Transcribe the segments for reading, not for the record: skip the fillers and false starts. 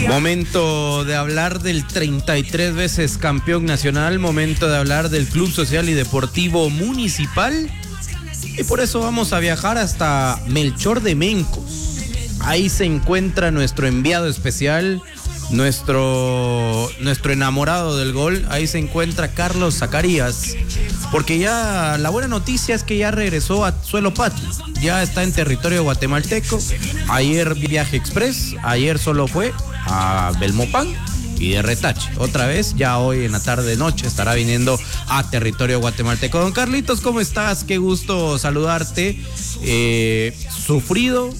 Momento de hablar del 33 veces campeón nacional, momento de hablar del Club Social y Deportivo Municipal. Y por eso vamos a viajar hasta Melchor de Mencos. Ahí se encuentra nuestro enviado especial, nuestro enamorado del gol. Ahí se encuentra Carlos Zacarías, porque ya la buena noticia es que ya regresó a suelo patrio, ya está en territorio guatemalteco. Ayer viaje express, ayer solo fue a Belmopán y de retache. Otra vez, ya hoy en la tarde noche estará viniendo a territorio guatemalteco. Don Carlitos, ¿cómo estás? Qué gusto saludarte. Sufrido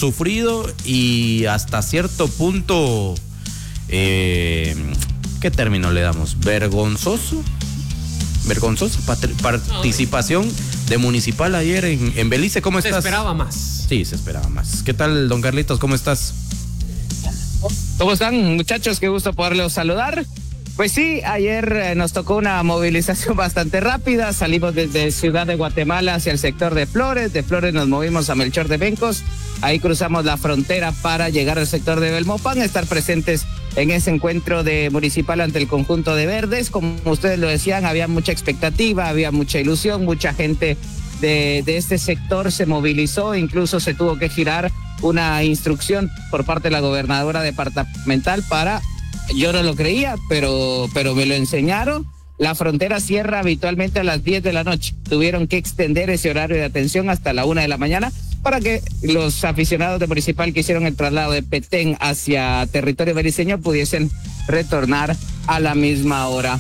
y hasta cierto punto, ¿qué término le damos? Vergonzosa participación de Municipal ayer en Belice. ¿Cómo estás? Se esperaba más. Sí, se esperaba más. ¿Qué tal, don Carlitos? ¿Cómo estás? ¿Cómo están, muchachos? Qué gusto poderlos saludar. Pues sí, ayer nos tocó una movilización bastante rápida. Salimos desde Ciudad de Guatemala hacia el sector de Flores. De Flores nos movimos a Melchor de Mencos. Ahí cruzamos la frontera para llegar al sector de Belmopán, estar presentes en ese encuentro de Municipal ante el conjunto de Verdes. Como ustedes lo decían, había mucha expectativa, había mucha ilusión, mucha gente de este sector se movilizó, incluso se tuvo que girar una instrucción por parte de la gobernadora departamental para, yo no lo creía, pero me lo enseñaron. La frontera cierra habitualmente a las 10 de la noche. Tuvieron que extender ese horario de atención hasta la 1 de la mañana para que los aficionados de Municipal que hicieron el traslado de Petén hacia territorio beliceño pudiesen retornar a la misma hora.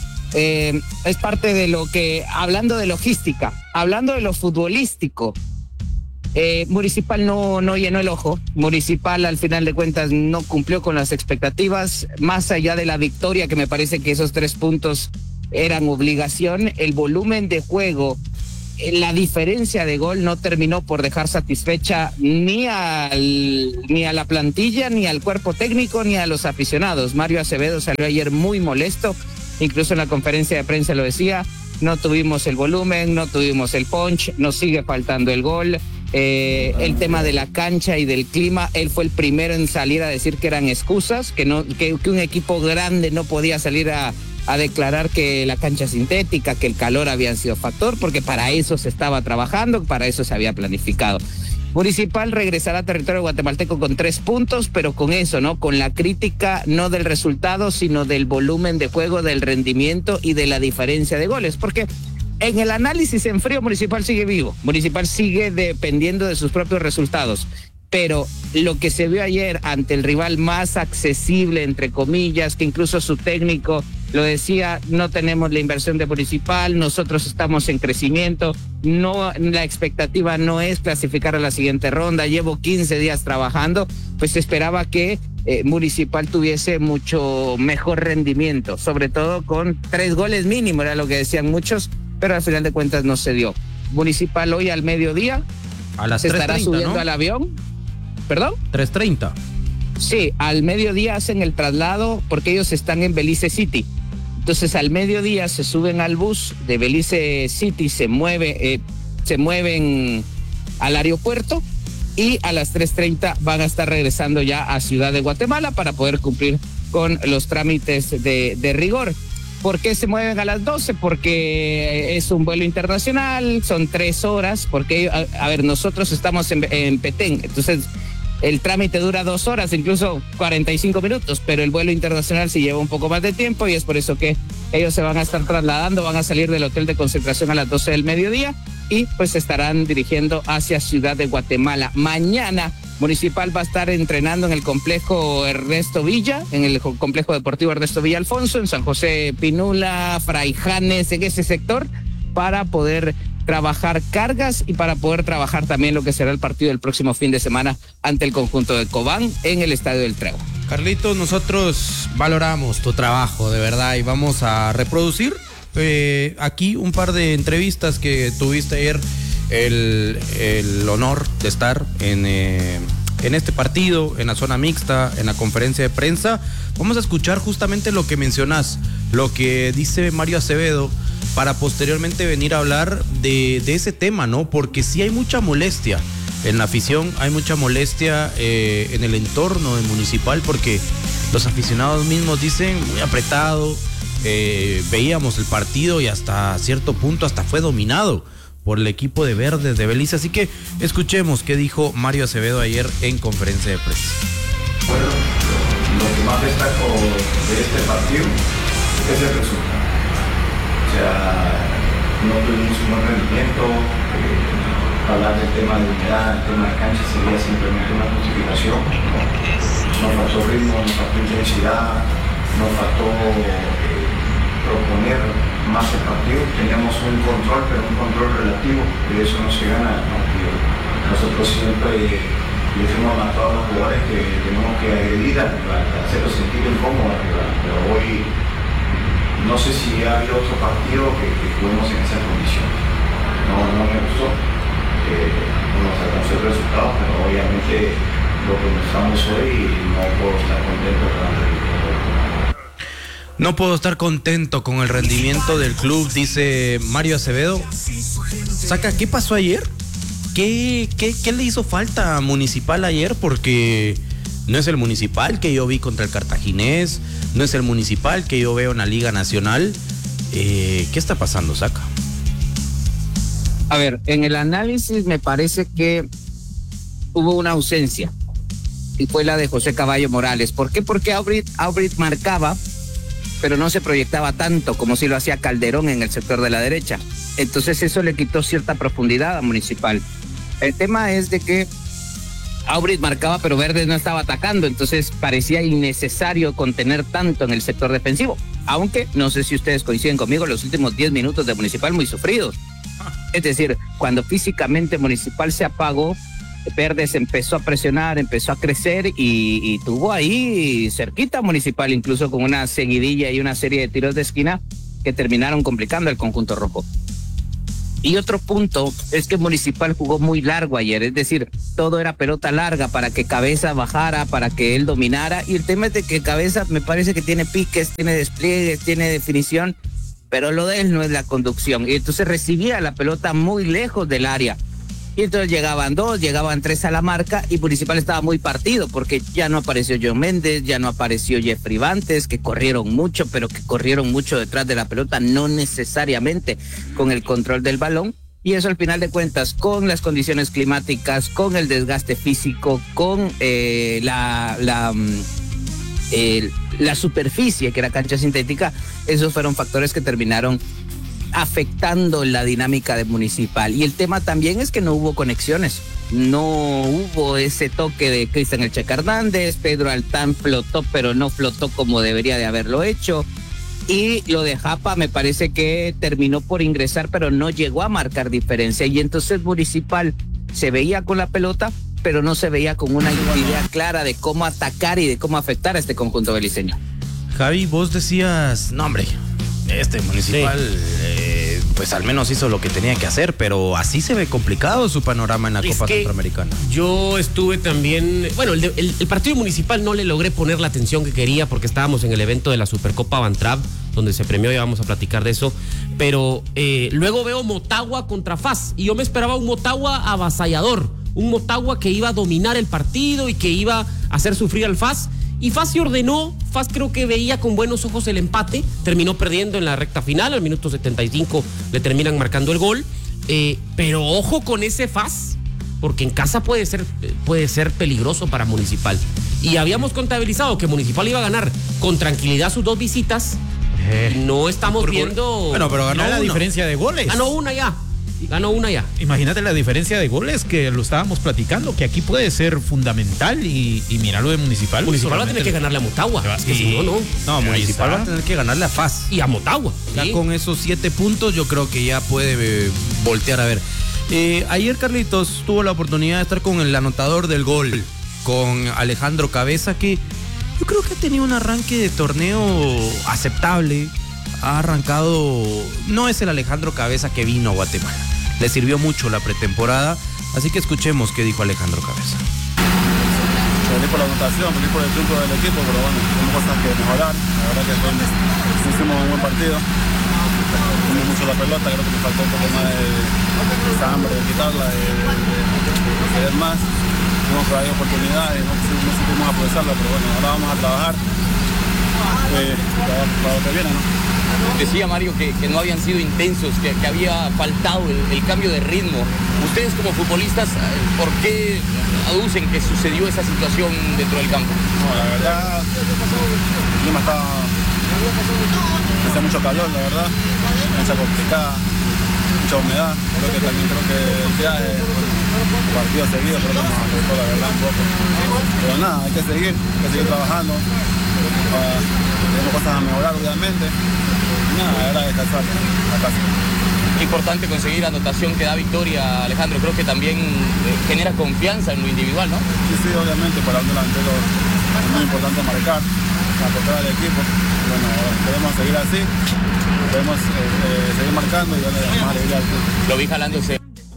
Es parte de lo que, hablando de logística, hablando de lo futbolístico, Municipal no llenó el ojo. Municipal al final de cuentas no cumplió con las expectativas, más allá de la victoria, que me parece que esos 3 puntos eran obligación. El volumen de juego, la diferencia de gol no terminó por dejar satisfecha ni a la plantilla, ni al cuerpo técnico, ni a los aficionados. Mario Acevedo salió ayer muy molesto, incluso en la conferencia de prensa lo decía: no tuvimos el volumen, no tuvimos el punch, nos sigue faltando el gol. El tema de la cancha y del clima, él fue el primero en salir a decir que eran excusas, que un equipo grande no podía salir a declarar que la cancha sintética, que el calor había sido factor, porque para eso se estaba trabajando, para eso se había planificado. Municipal regresará a territorio guatemalteco con 3 puntos, pero con eso, ¿no? Con la crítica no del resultado, sino del volumen de juego, del rendimiento y de la diferencia de goles, porque en el análisis en frío Municipal sigue vivo, Municipal sigue dependiendo de sus propios resultados, pero lo que se vio ayer ante el rival más accesible, entre comillas, que incluso su técnico lo decía: no tenemos la inversión de Municipal, nosotros estamos en crecimiento, no, la expectativa no es clasificar a la siguiente ronda, llevo 15 días trabajando, pues se esperaba que Municipal tuviese mucho mejor rendimiento, sobre todo con 3 goles mínimo, era lo que decían muchos, pero al final de cuentas no se dio. Municipal hoy al mediodía a las se estará subiendo, ¿no?, al avión. ¿Perdón? 3:30. Sí, al mediodía hacen el traslado porque ellos están en Belice City. Entonces al mediodía se suben al bus de Belice City, se mueven al aeropuerto y a las 3:30 van a estar regresando ya a Ciudad de Guatemala para poder cumplir con los trámites de rigor. ¿Por qué se mueven a las 12? Porque es un vuelo internacional, son 3 horas, porque, a ver, nosotros estamos en Petén, entonces el trámite dura 2 horas, incluso 45 minutos, pero el vuelo internacional sí lleva un poco más de tiempo y es por eso que ellos se van a estar trasladando, van a salir del hotel de concentración a las 12 del mediodía y pues se estarán dirigiendo hacia Ciudad de Guatemala. Mañana Municipal va a estar entrenando en el complejo Ernesto Villa, en el complejo deportivo Ernesto Villa Alfonso, en San José Pinula, Fraijanes, en ese sector, para poder trabajar cargas y para poder trabajar también lo que será el partido del próximo fin de semana ante el conjunto de Cobán en el Estadio del Trébol. Carlitos, nosotros valoramos tu trabajo, de verdad, y vamos a reproducir aquí un par de entrevistas que tuviste ayer el honor de estar en este partido, en la zona mixta, en la conferencia de prensa. Vamos a escuchar justamente lo que mencionás, lo que dice Mario Acevedo, para posteriormente venir a hablar de ese tema, ¿no? Porque sí hay mucha molestia en la afición, hay mucha molestia en el entorno de Municipal, porque los aficionados mismos dicen muy apretado. Veíamos el partido y hasta cierto punto hasta fue dominado por el equipo de Verdes de Belice. Así que escuchemos qué dijo Mario Acevedo ayer en conferencia de prensa. Bueno, lo que más destaco de este partido es el resultado. O sea, no tuvimos un buen rendimiento. Hablar del tema de humedad, el tema de cancha sería simplemente una justificación. Nos faltó ritmo, nos faltó intensidad, nos faltó proponer más el partido. Teníamos un control, pero un control relativo, y de eso no se gana el partido. Nosotros siempre le fuimos a todos los jugadores que tenemos que agredir al rival, hacerlo sentir incómodo al rival, pero hoy no sé si ha habido otro partido que juguemos en esa condición. No me gustó. Nos alcanzó el resultado, pero obviamente lo que mostramos hoy no puedo estar contento con el rendimiento. No puedo estar contento con el rendimiento del club, dice Mario Acevedo. Saca, ¿qué pasó ayer? ¿Qué le hizo falta a Municipal ayer? Porque no es el Municipal que yo vi contra el Cartaginés, no es el Municipal que yo veo en la Liga Nacional. ¿Qué está pasando, Saca? A ver, en el análisis me parece que hubo una ausencia y fue la de José Caballo Morales. ¿Por qué? Porque Aubrit marcaba, pero no se proyectaba tanto como si lo hacía Calderón en el sector de la derecha. Entonces eso le quitó cierta profundidad a Municipal. El tema es de que Aubrit marcaba, pero Verdes no estaba atacando, entonces parecía innecesario contener tanto en el sector defensivo. Aunque, no sé si ustedes coinciden conmigo, los últimos 10 minutos de Municipal muy sufridos. Es decir, cuando físicamente Municipal se apagó, Verdes empezó a presionar, empezó a crecer y tuvo ahí cerquita Municipal, incluso con una seguidilla y una serie de tiros de esquina que terminaron complicando al conjunto rojo. Y otro punto es que Municipal jugó muy largo ayer, es decir, todo era pelota larga para que Cabeza bajara, para que él dominara, y el tema es de que Cabeza me parece que tiene piques, tiene despliegues, tiene definición, pero lo de él no es la conducción, y entonces recibía la pelota muy lejos del área, y entonces llegaban 2, llegaban 3 a la marca, y Municipal estaba muy partido, porque ya no apareció John Méndez, ya no apareció Jeffrey Vantes, que corrieron mucho, pero que corrieron mucho detrás de la pelota, no necesariamente con el control del balón, y eso al final de cuentas, con las condiciones climáticas, con el desgaste físico, con la superficie, que era cancha sintética, esos fueron factores que terminaron afectando la dinámica de Municipal. Y el tema también es que no hubo conexiones, no hubo ese toque de Cristian El Checa Hernández, Pedro Altán flotó, pero no flotó como debería de haberlo hecho, y lo de Japa me parece que terminó por ingresar, pero no llegó a marcar diferencia, y entonces Municipal se veía con la pelota, pero no se veía con una idea clara de cómo atacar y de cómo afectar a este conjunto beliceño. Javi, vos decías, no hombre, este Municipal pues al menos hizo lo que tenía que hacer, pero así se ve complicado su panorama en la Copa Centroamericana. Yo estuve también, bueno, el partido Municipal no le logré poner la atención que quería porque estábamos en el evento de la Supercopa Bantrap, donde se premió, y vamos a platicar de eso, pero luego veo Motagua contra FAS, y yo me esperaba un Motagua avasallador, un Motagua que iba a dominar el partido y que iba a hacer sufrir al FAS, y FAS se ordenó. FAS creo que veía con buenos ojos el empate, terminó perdiendo en la recta final, al minuto 75 le terminan marcando el gol, pero ojo con ese FAS, porque en casa puede ser peligroso para Municipal, y habíamos contabilizado que Municipal iba a ganar con tranquilidad sus 2 visitas, no estamos viendo... Bueno, pero ganó la diferencia de goles. Ganó una ya. Imagínate la diferencia de goles, que lo estábamos platicando, que aquí puede ser fundamental, y mira lo de Municipal. Municipal va a tener que ganarle a Motagua. Es que si no. No, Municipal va a tener que ganarle a FAS. Y a Motagua. Ya ¿sí? Con esos 7 puntos yo creo que ya puede voltear a ver. Ayer Carlitos tuvo la oportunidad de estar con el anotador del gol, con Alejandro Cabeza, que yo creo que ha tenido un arranque de torneo aceptable. Ha arrancado, no es el Alejandro Cabeza que vino a Guatemala, le sirvió mucho la pretemporada, así que escuchemos qué dijo Alejandro Cabeza. Feliz por la anotación, feliz por el triunfo del equipo, pero bueno, tenemos cosas que mejorar. La verdad que hicimos un buen partido, tuvimos mucho la pelota, creo que me faltó un poco más de hambre de quitarla, de querer más. Tuvimos por ahí oportunidades, no supimos aprovecharla, pero bueno, ahora vamos a trabajar. para lo que viene, ¿no? Decía Mario que no habían sido intensos, que había faltado el cambio de ritmo. Ustedes como futbolistas, ¿por qué aducen que sucedió esa situación dentro del campo? No, la verdad, el clima está... hace mucho calor, la verdad, mucha complicada, mucha humedad. Creo que el día de partido seguido, creo que nos afectó, la verdad, un poco. Pero nada, hay que seguir trabajando. Tenemos cosas a mejorar, obviamente. Nada, la verdad, descansar a casa. Importante conseguir anotación que da victoria, Alejandro. Creo que también genera confianza en lo individual, ¿no? Sí, obviamente, para un delantero es muy importante marcar, aportar al equipo. Bueno, queremos seguir así, queremos seguir marcando y darle más alegría al club. Lo vi jalándose.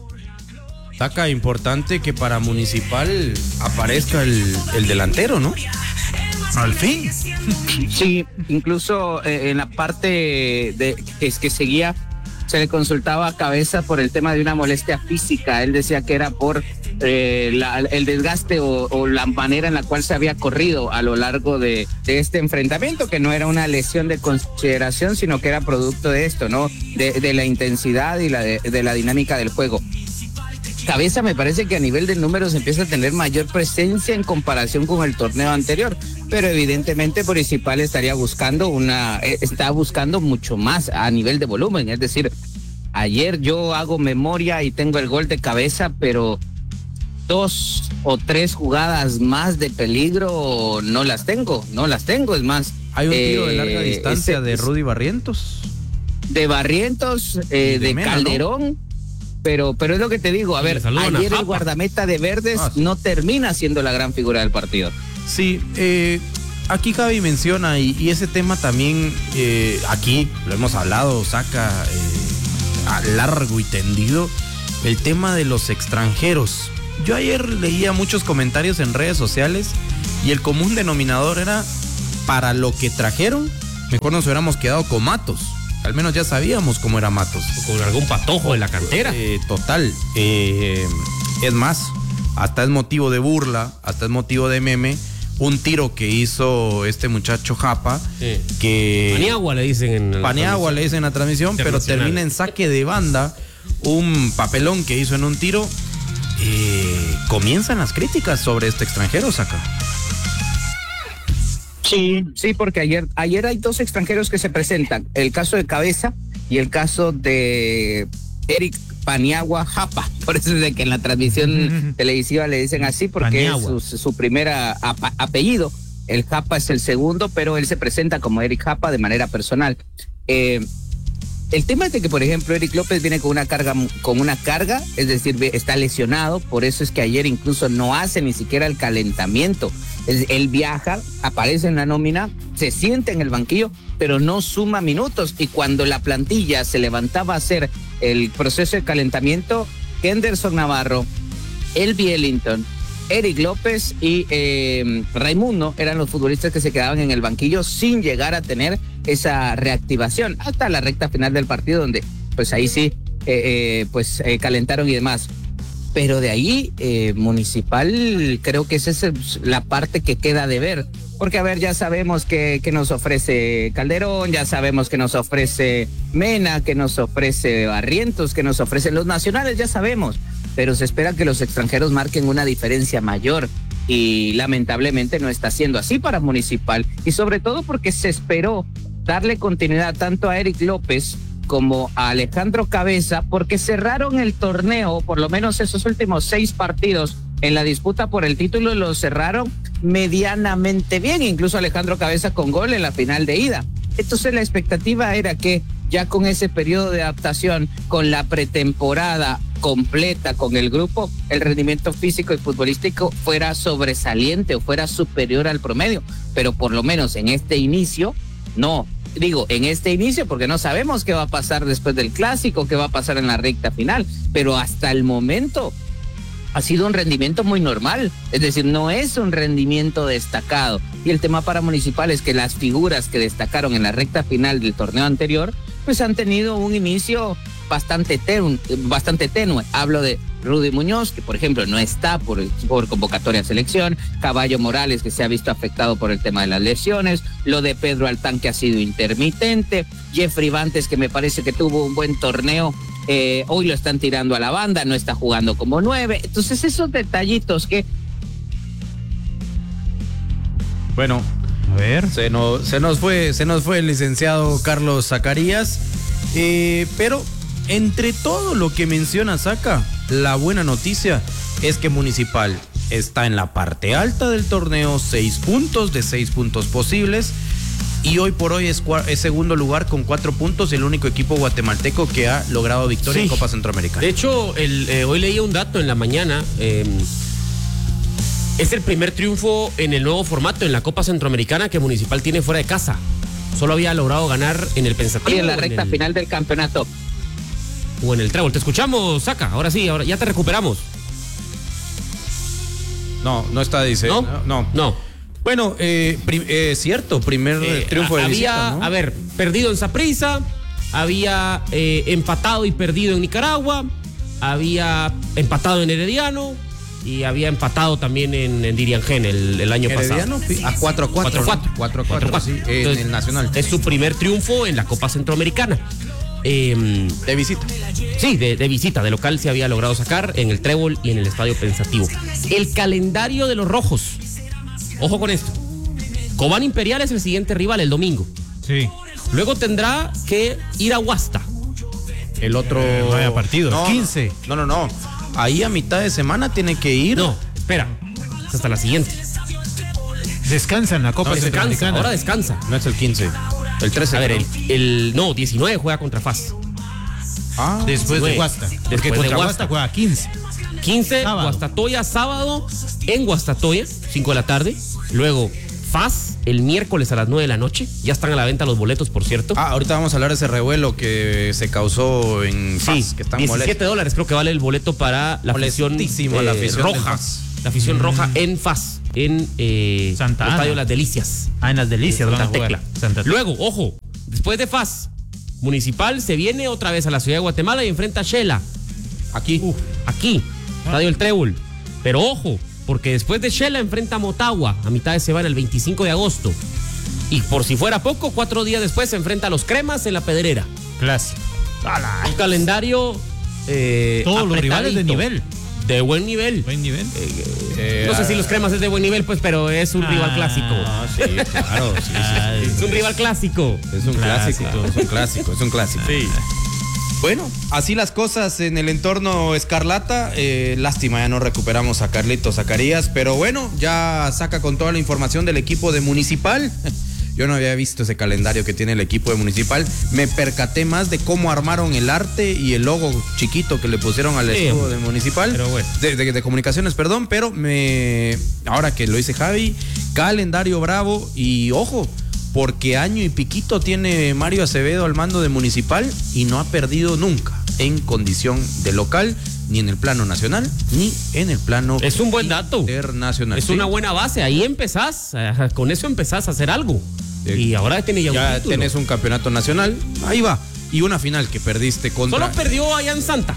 Saca importante que para Municipal aparezca el delantero, ¿no? Al fin. Sí, incluso en la parte que seguía, se le consultaba a Cabeza por el tema de una molestia física. Él decía que era por el desgaste o la manera en la cual se había corrido a lo largo de este enfrentamiento, que no era una lesión de consideración, sino que era producto de esto, ¿no? De la intensidad y de la dinámica del juego. Cabeza me parece que a nivel de números empieza a tener mayor presencia en comparación con el torneo anterior, pero evidentemente Municipal está buscando mucho más a nivel de volumen. Es decir, ayer yo hago memoria y tengo el gol de Cabeza, pero 2 o 3 jugadas más de peligro no las tengo, es más. Hay un tiro de larga distancia de Rudy Barrientos. De Barrientos, de Mena, Calderón, ¿no? Pero es lo que te digo, a ver, ayer el guardameta de Verdes no termina siendo la gran figura del partido. Sí, aquí Javi menciona, y ese tema también, aquí lo hemos hablado, saca a largo y tendido, el tema de los extranjeros. Yo ayer leía muchos comentarios en redes sociales y el común denominador era, para lo que trajeron, mejor nos hubiéramos quedado con Matos. Al menos ya sabíamos cómo era Matos. O con algún patojo de la cantera. Total. Es más, hasta es motivo de burla, hasta es motivo de meme, un tiro que hizo este muchacho Japa, que... Paniagua le dicen en la transmisión, pero termina en saque de banda, un papelón que hizo en un tiro. Comienzan las críticas sobre este extranjero, Saca. Sí, porque ayer hay 2 extranjeros que se presentan, el caso de Cabeza y el caso de Eric Paniagua Japa. Por eso es de que en la transmisión televisiva le dicen así, porque Paniagua es su primer apellido. El Japa es el segundo, pero él se presenta como Eric Japa de manera personal. El tema es de que, por ejemplo, Eric López viene con una carga, es decir, está lesionado, por eso es que ayer incluso no hace ni siquiera el calentamiento. Él viaja, aparece en la nómina, se sienta en el banquillo, pero no suma minutos. Y cuando la plantilla se levantaba a hacer el proceso de calentamiento, Henderson Navarro, Elby Ellington, Eric López y Raimundo eran los futbolistas que se quedaban en el banquillo sin llegar a tener esa reactivación hasta la recta final del partido, donde pues ahí sí calentaron y demás. Pero de ahí Municipal, creo que esa es la parte que queda de ver, porque a ver, ya sabemos que nos ofrece Calderón, ya sabemos que nos ofrece Mena, que nos ofrece Barrientos, que nos ofrecen los nacionales, ya sabemos, pero se espera que los extranjeros marquen una diferencia mayor, y lamentablemente no está siendo así para Municipal, y sobre todo porque se esperó darle continuidad tanto a Eric López como a Alejandro Cabeza, porque cerraron el torneo, por lo menos esos últimos 6 partidos en la disputa por el título, lo cerraron medianamente bien, incluso Alejandro Cabeza con gol en la final de ida. Entonces la expectativa era que ya con ese periodo de adaptación, con la pretemporada completa con el grupo, el rendimiento físico y futbolístico fuera sobresaliente o fuera superior al promedio, pero por lo menos en este inicio, no. Digo, en este inicio, porque no sabemos qué va a pasar después del clásico, qué va a pasar en la recta final, pero hasta el momento ha sido un rendimiento muy normal, es decir, no es un rendimiento destacado. Y el tema para Municipal es que las figuras que destacaron en la recta final del torneo anterior, pues han tenido un inicio bastante tenue. Hablo de Rudy Muñoz, que por ejemplo no está por convocatoria a selección, Caballo Morales, que se ha visto afectado por el tema de las lesiones, lo de Pedro Altán, que ha sido intermitente, Jeffrey Bantes, que me parece que tuvo un buen torneo, hoy lo están tirando a la banda, no está jugando como 9, entonces esos detallitos que... Bueno, A ver. se nos fue el licenciado Carlos Zacarías, pero entre todo lo que menciona Zaca, la buena noticia es que Municipal está en la parte alta del torneo, 6 puntos de 6 puntos posibles, y hoy por hoy es segundo lugar con 4 puntos, el único equipo guatemalteco que ha logrado victoria en Copa Centroamericana. De hecho, hoy leía un dato en la mañana. Es el primer triunfo en el nuevo formato en la Copa Centroamericana que Municipal tiene fuera de casa. Solo había logrado ganar en el Pensativo. Y en la recta final del campeonato. O en el Trébol. Te escuchamos, Zaca. Ahora sí, ahora ya te recuperamos. No está, dice. No. Bueno, cierto, primer triunfo de visita, ¿no? A ver, perdido en Saprissa, había empatado y perdido en Nicaragua, había empatado en Herediano y había empatado también en Diriangén el año Herediano, pasado. a 4-4. 4-4, sí, en el Nacional. Es su primer triunfo en la Copa Centroamericana. De visita. Sí, de visita, de local se había logrado sacar en el Trébol y en el Estadio Pensativo. El calendario de los rojos. Ojo con esto. Cobán Imperial es el siguiente rival el domingo. Sí. Luego tendrá que ir a Huasta. El otro... Vaya partido, 15. No. Ahí a mitad de semana tiene que ir. No, espera. Es hasta la siguiente. Descansa en la Copa Descansa, Centroamericana. ahora descansa. No es el 15. El 13. A ver, el 19 juega contra FAS. Después de 19. Huasta. Después Porque de contra Huasta. Huasta juega 15. 15, Sábado. Guastatoya, sábado en Guastatoya, 5 de la tarde. Luego FAS el miércoles a las 9 de la noche. Ya están a la venta los boletos, por cierto. Ahorita vamos a hablar de ese revuelo que se causó en FAS, que están $17 creo que vale el boleto para la afición Molestísimo la afición del roja. FAS. La afición roja en FAS, en Santa el Ana. Estadio Las Delicias. En Las Delicias van a Santa jugar. Tecla. Santa Tecla. Luego, ojo, después de FAS, Municipal se viene otra vez a la ciudad de Guatemala y enfrenta a Shela. Aquí, Estadio El Trébol. Pero ojo, porque después de Shela enfrenta a Motagua a mitad de semana, el 25 de agosto. Y por si fuera poco, 4 días después se enfrenta a los Cremas en la Pedrera. Clásico. Un calendario Todos los rivales de apretadito. nivel. De buen nivel. Buen nivel. No sé si los Cremas es de buen nivel, pues, pero es un rival clásico. Sí, claro, sí. Es un rival clásico. Es un clásico. Sí. Bueno, así las cosas en el entorno Escarlata. Lástima, ya no recuperamos a Carlitos Zacarías, pero bueno, ya saca con toda la información del equipo de Municipal. Yo no había visto ese calendario que tiene el equipo de Municipal. Me percaté más de cómo armaron el arte y el logo chiquito que le pusieron al escudo de Municipal. Pero bueno. De comunicaciones, perdón, pero ahora que lo dice Javi, calendario bravo y ojo, porque año y piquito tiene Mario Acevedo al mando de Municipal y no ha perdido nunca en condición de local, ni en el plano nacional, ni en el plano Es un buen dato. internacional. Es una buena base. Ahí empezás. Con eso empezás a hacer algo. Y ahora tenés ya un título. Tenés un campeonato nacional. Ahí va. Y una final que perdiste contra... Solo perdió allá en Santa.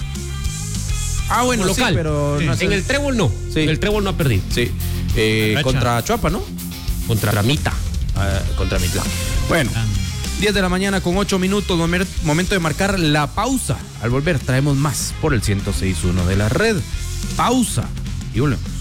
bueno, local. sí, pero... no sé. En el Trébol no. Sí. En el Trébol no ha perdido. Sí. Contra Chuapa, ¿no? Contra Mita. Contra Mitla. Bueno, 10 de la mañana con 8 minutos, momento de marcar la pausa. Al volver traemos más por el 106.1 de la red. Pausa y volvemos.